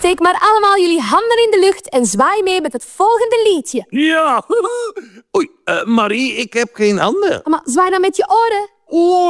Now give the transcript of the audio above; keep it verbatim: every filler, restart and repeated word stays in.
Steek maar allemaal jullie handen in de lucht en zwaai mee met het volgende liedje. Ja. Oei, uh, Marie, ik heb geen handen. Maar zwaai dan met je oren. Oh.